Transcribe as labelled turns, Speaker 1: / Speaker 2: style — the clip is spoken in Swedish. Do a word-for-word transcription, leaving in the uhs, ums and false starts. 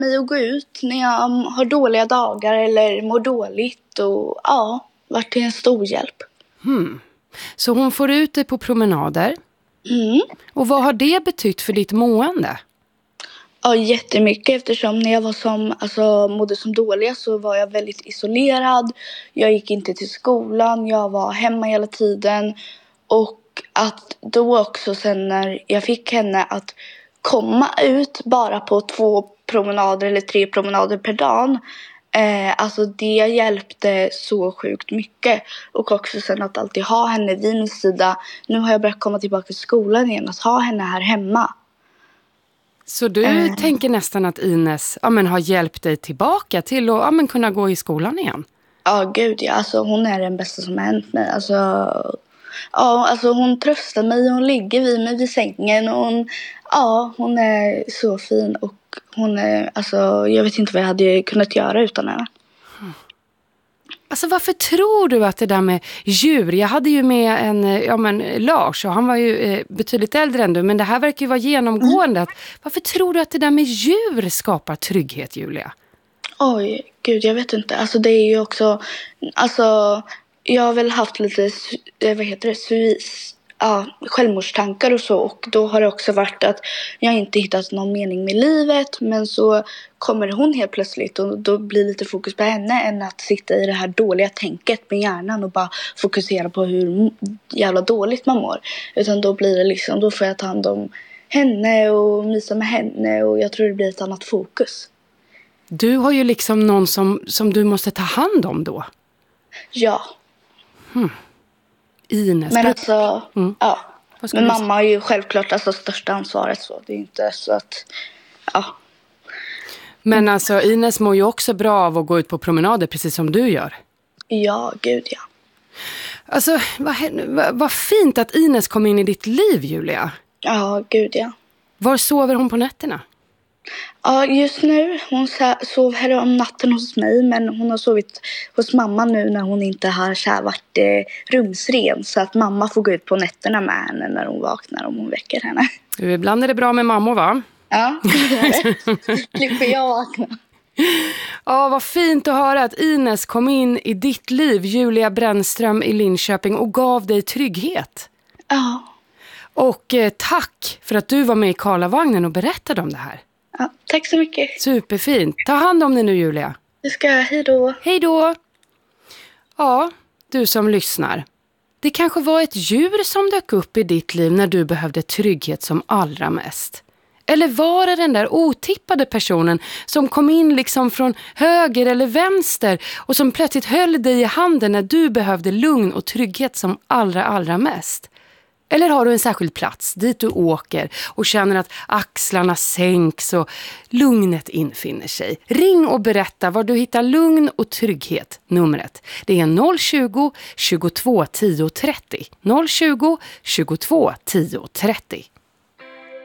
Speaker 1: mig att gå ut när jag har dåliga dagar eller mår dåligt. Och ja, varit till en stor hjälp.
Speaker 2: Hmm. Så hon får ut dig på promenader.
Speaker 1: Mm.
Speaker 2: Och vad har det betytt för ditt mående?
Speaker 1: Ja, jättemycket, eftersom när jag var som, alltså, mådde som dålig så var jag väldigt isolerad. Jag gick inte till skolan, jag var hemma hela tiden. Och att då också sen när jag fick henne att komma ut bara på två promenader eller tre promenader per dag. Eh, alltså det hjälpte så sjukt mycket. Och också sen att alltid ha henne vid min sida. Nu har jag börjat komma tillbaka till skolan igen, att ha henne här hemma.
Speaker 2: Så du äh. tänker nästan att Ines ja, men, har hjälpt dig tillbaka till att ja, men, kunna gå i skolan igen?
Speaker 1: Ja, gud ja. Alltså, hon är den bästa som har hänt mig. Alltså, ja, alltså, hon tröstar mig, hon ligger vid mig vid sängen. Och hon, ja, hon är så fin. Och hon är, alltså, jag vet inte vad jag hade kunnat göra utan henne.
Speaker 2: Hmm. Alltså varför tror du att det där med djur, jag hade ju med en, ja men Lars och han var ju eh, betydligt äldre än du, men det här verkar ju vara genomgående. Mm. Varför tror du att det där med djur skapar trygghet, Julia?
Speaker 1: Oj, gud jag vet inte. Alltså det är ju också, alltså jag har väl haft lite, vad heter det, suis, ja, självmordstankar och så. Och då har det också varit att jag inte hittat någon mening med livet. Men så kommer hon helt plötsligt och då blir lite fokus på henne än att sitta i det här dåliga tänket med hjärnan och bara fokusera på hur jävla dåligt man mår. Utan då blir det liksom, då får jag ta hand om henne och mysa med henne och jag tror det blir ett annat fokus.
Speaker 2: Du har ju liksom någon som, som du måste ta hand om då.
Speaker 1: Ja.
Speaker 2: Hmm. Ines.
Speaker 1: Men alltså, mm. ja. Men mamma har ju självklart alltså största ansvaret så. Det är inte så att, ja.
Speaker 2: Men alltså Ines mår ju också bra av att gå ut på promenader precis som du gör.
Speaker 1: Ja, gud ja.
Speaker 2: Alltså, vad, vad, vad fint att Ines kom in i ditt liv, Julia.
Speaker 1: Ja, gud ja.
Speaker 2: Var sover hon på nätterna?
Speaker 1: Ja, just nu, hon sov här om natten hos mig. Men hon har sovit hos mamma nu när hon inte har så här varit eh, rumsren. Så att mamma får gå ut på nätterna med henne när hon vaknar om hon väcker henne.
Speaker 2: Du, ibland är det bra med mammor, va?
Speaker 1: Ja, det är det. Slipper jag vakna.
Speaker 2: Ja, vad fint att höra att Ines kom in i ditt liv, Julia Brännström i Linköping, och gav dig trygghet.
Speaker 1: Ja.
Speaker 2: Och eh, tack för att du var med i Karlavagnen och berättade om det här.
Speaker 1: Ja, tack så mycket.
Speaker 2: Superfint. Ta hand om dig nu, Julia.
Speaker 1: Det ska jag. Hej då.
Speaker 2: Hej då. Ja, du som lyssnar. Det kanske var ett djur som dök upp i ditt liv när du behövde trygghet som allra mest. Eller var det den där otippade personen som kom in liksom från höger eller vänster och som plötsligt höll dig i handen när du behövde lugn och trygghet som allra, allra mest? Eller har du en särskild plats dit du åker och känner att axlarna sänks och lugnet infinner sig? Ring och berätta var du hittar lugn och trygghet. Numret, det är noll tjugo, tjugotvå, tio, trettio. noll tjugo, tjugotvå, tio, trettio.